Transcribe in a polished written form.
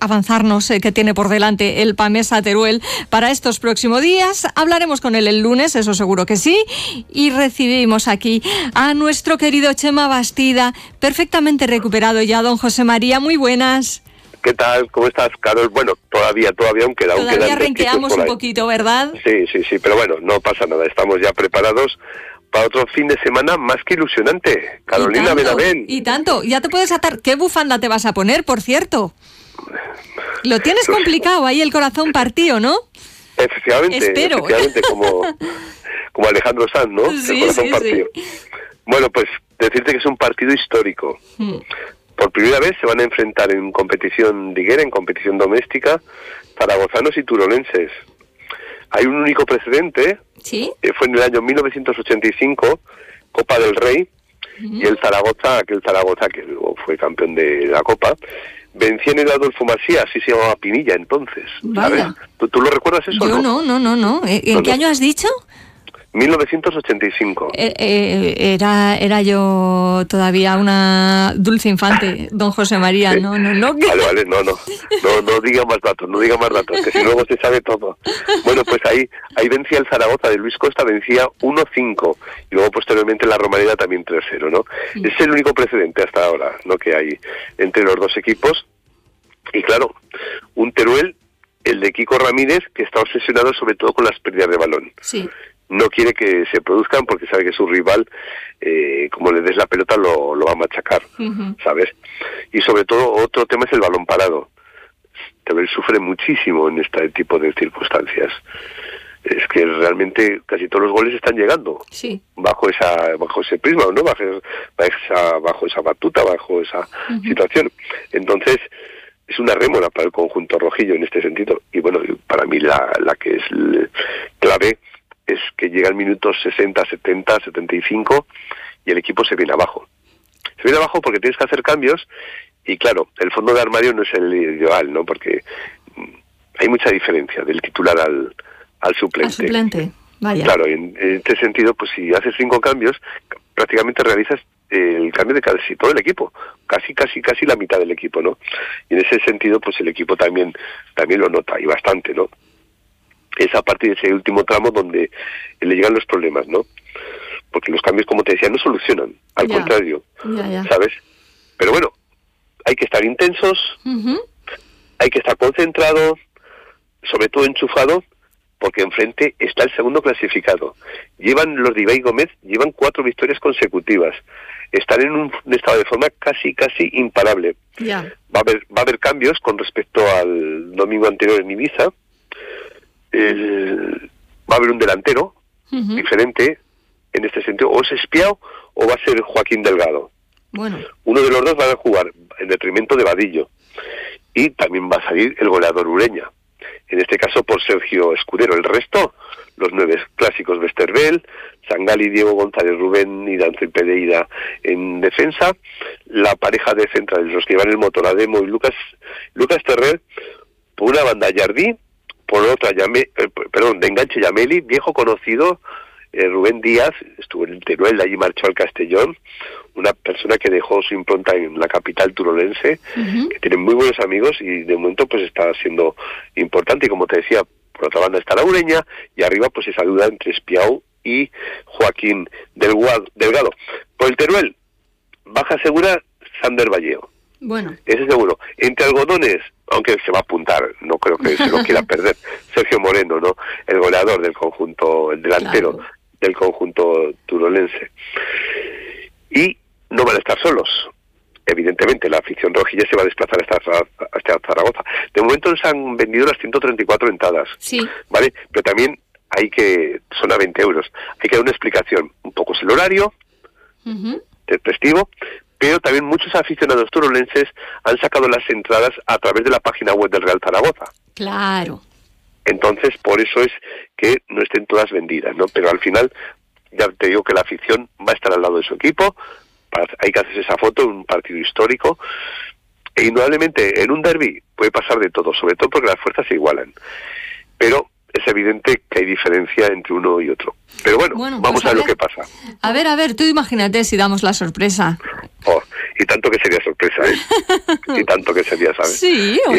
avanzarnos qué tiene por delante el Pamesa Teruel para estos próximos días. Hablaremos con él el lunes, eso seguro que sí. Y recibimos aquí a nuestro querido Chema Bastida, perfectamente recuperado ya, don José María. Muy buenas. ¿Qué tal? ¿Cómo estás, Carol? Bueno, todavía aún queda. Todavía renqueamos un poquito, ¿verdad? Sí, pero bueno, no pasa nada. Estamos ya preparados para otro fin de semana más que ilusionante. Carolina Benavent. Y tanto. Ya te puedes atar. ¿Qué bufanda te vas a poner, por cierto? Lo tienes complicado, ahí el corazón partido, ¿no? Efectivamente, como Alejandro Sanz, ¿no? Sí, el corazón partido. Sí. Bueno, pues decirte que es un partido histórico. Por primera vez se van a enfrentar en competición liguera, en competición doméstica, zaragozanos y turolenses. Hay un único precedente, ¿sí? Fue en el año 1985, Copa del Rey, y aquel Zaragoza que luego fue campeón de la Copa, vencía en el Adolfo Masía, así se llamaba Pinilla entonces. ¿Sabes? ¿Tú lo recuerdas eso? Yo no. ¿En qué año has dicho? 1985. Era yo todavía una dulce infante, don José María. Sí. No. Vale, no diga más datos, que si luego se sabe todo. Bueno, pues ahí vencía el Zaragoza de Luis Costa, vencía 1-5, y luego posteriormente la Romareda también 3-0, ¿no? Sí. Es el único precedente hasta ahora, ¿no?, que hay entre los dos equipos. Y claro, un Teruel, el de Kiko Ramírez, que está obsesionado sobre todo con las pérdidas de balón. Sí. No quiere que se produzcan porque sabe que su rival, como le des la pelota, lo va a machacar, ¿sabes? Y sobre todo, otro tema es el balón parado. Teruel sufre muchísimo en este tipo de circunstancias. Es que realmente casi todos los goles están llegando, sí, bajo ese prisma, ¿no? Bajo esa batuta, bajo esa situación. Entonces, es una rémora para el conjunto rojillo en este sentido. Y bueno, para mí la que es clave es que llega el minuto 60, 70, 75 y el equipo se viene abajo. Se viene abajo porque tienes que hacer cambios y claro, el fondo de armario no es el ideal, ¿no? Porque hay mucha diferencia del titular al suplente. Al suplente, vaya. Claro, en este sentido, pues si haces 5 cambios, prácticamente realizas el cambio de casi todo el equipo, casi la mitad del equipo, ¿no? Y en ese sentido, pues el equipo también lo nota, y bastante, ¿no? Es a partir de ese último tramo donde le llegan los problemas, ¿no? Porque los cambios, como te decía, no solucionan, al contrario, ¿sabes? Pero bueno, hay que estar intensos, hay que estar concentrado, sobre todo enchufado, porque enfrente está el segundo clasificado. Los de Ibai Gómez llevan 4 victorias consecutivas. Están en un estado de forma casi imparable. Va a haber cambios con respecto al domingo anterior en Ibiza. Va a haber un delantero diferente en este sentido, o es Espiao o va a ser Joaquín Delgado. Bueno. Uno de los dos va a jugar en detrimento de Vadillo, y también va a salir el goleador Ureña, en este caso por Sergio Escudero. El resto, los 9 clásicos, Westerveld, Sangali, Diego González, Rubén y Dante Pereira en defensa, la pareja de centrales, los que llevan el motor, Ademo y Lucas Terrer, por una banda Jardí, por otra, de enganche Yameli, viejo conocido, Rubén Díaz, estuvo en el Teruel, de allí marchó al Castellón, una persona que dejó su impronta en la capital turolense, que tiene muy buenos amigos y de momento pues está siendo importante. Y como te decía, por otra banda está la Ureña, y arriba pues esa duda entre Espiao y Joaquín Delgado. Por el Teruel, baja segura Sander Vallejo. Bueno. Ese seguro. Entre algodones, aunque se va a apuntar, no creo que se lo quiera perder, Sergio Moreno, ¿no? El goleador del conjunto, el delantero del conjunto turolense. Y no van a estar solos. Evidentemente, la afición rojilla se va a desplazar hasta Zaragoza. De momento se han vendido las 134 entradas. Sí. ¿Vale? Pero también son a 20 euros. Hay que dar una explicación. Un poco es el horario, del festivo, pero también muchos aficionados turolenses han sacado las entradas a través de la página web del Real Zaragoza. Claro. Entonces, por eso es que no estén todas vendidas, ¿no? Pero al final, ya te digo que la afición va a estar al lado de su equipo, hay que hacer esa foto en un partido histórico, e indudablemente en un derbi puede pasar de todo, sobre todo porque las fuerzas se igualan. Pero es evidente que hay diferencia entre uno y otro. Pero bueno, vamos a ver lo que pasa. A ver, tú imagínate si damos la sorpresa. Y tanto que sería sorpresa, ¿eh? Y tanto que sería, ¿sabes? Sí,